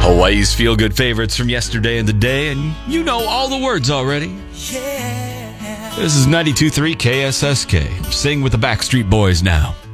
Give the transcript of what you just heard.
Hawaii's feel-good favorites from yesterday and today, and you know all the words already. This is 92.3 KSSK. Sing with the Backstreet Boys now.